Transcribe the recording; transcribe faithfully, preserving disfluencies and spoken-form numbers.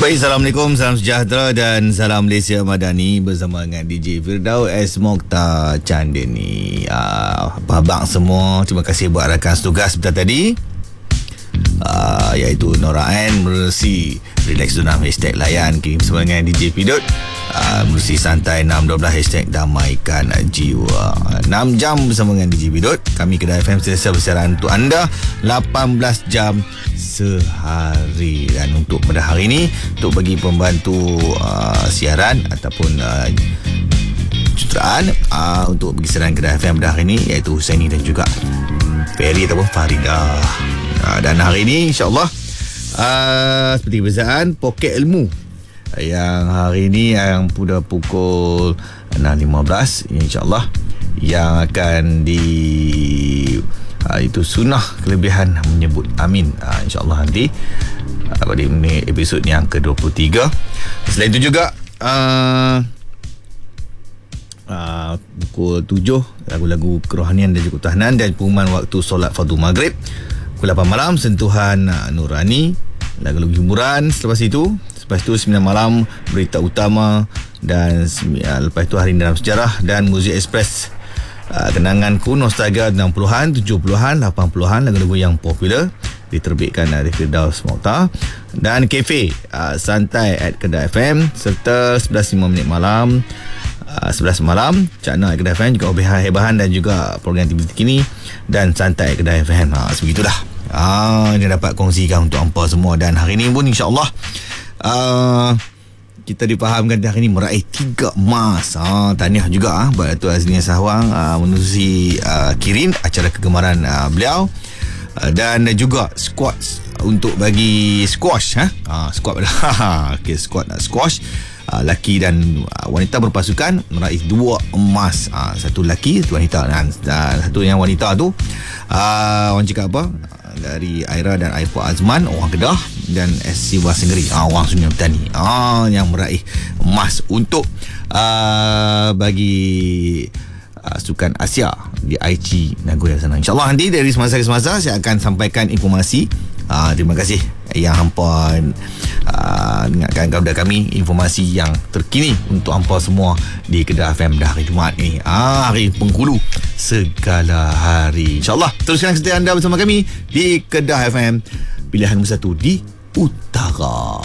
Baik, Assalamualaikum, salam sejahtera dan salam Malaysia Madani bersama dengan D J Firdaus S. Mokhtar Chandani. uh, Apa abang semua, terima kasih buat rakan setugas sebentar tadi, uh, iaitu Nora N, Mercy Relax Dunam, hashtag layan kirim bersama dengan D J Firdaus, uh, Mercy Santai enam dua belas, hashtag damaikan jiwa. Enam jam bersama dengan D J Firdaus, kami Kedah F M sentiasa bersiaran untuk anda lapan belas jam sehari. Dan untuk pada hari ini, untuk bagi pembantu uh, siaran ataupun uh, jutaraan uh, untuk bagi siaran Kedah F M pada hari ini, iaitu Husaini dan juga Ferry ataupun Farida. uh, Dan hari ini insyaAllah uh, seperti kebiasaan, Poket Ilmu yang hari ini yang pada pukul enam lima belas insyaAllah, yang akan di Uh, itu sunnah kelebihan menyebut amin, uh, insyaAllah nanti uh, pada ini episod yang ke dua puluh tiga. Selain itu juga uh, uh, pukul tujuh lagu-lagu kerohanian dan juga ketahanan dan pengumuman waktu solat fardu maghrib. Pukul lapan malam sentuhan uh, Nurani, lagu-lagu hiburan. Selepas itu Lepas itu sembilan malam berita utama, dan uh, lepas itu hari dalam sejarah dan muzik ekspres. Uh, kenanganku, nostalgia enam puluhan, tujuh puluhan, lapan puluhan, lagu-lagu yang popular diterbitkan oleh Firdaus Mokhtar. Dan kafe uh, santai at Kedah F M, serta sebelas lima minit malam, uh, sebelas malam Cakna at Kedah F M, juga hebahan dan juga program T V terkini dan santai at Kedah F M. uh, Sebegitulah uh, dia dapat kongsikan untuk hampa semua. Dan hari ini pun insyaAllah uh, kita dipahamkan hari ini meraih tiga emas. Ha, tahniah juga ah buat Datuk Azlina Sahwang uh, menerusi uh, kirim acara kegemaran uh, beliau, uh, dan juga squad untuk bagi squash. Ha, uh, squad dah. Okey, squad uh, squash uh, laki dan uh, wanita berpasukan meraih dua emas. Uh, satu laki, satu wanita. Dan uh, satu yang wanita tu uh, orang cakap apa? Dari Aira dan Aifa Azman, orang Kedah, dan S C Wasenggeri, ah, orang Sungai Petani, ah, yang meraih emas untuk uh, bagi uh, Sukan Asia di Aichi, Nagoya sana. InsyaAllah nanti dari semasa ke semasa saya akan sampaikan informasi. uh, Terima kasih yang hampa uh, dengarkan kepada kami informasi yang terkini untuk hampa semua di Kedah F M dah hari Jumaat ni, ah, hari Penghulu segala hari. InsyaAllah teruskan setia anda bersama kami di Kedah F M, pilihan bersatu di Utara.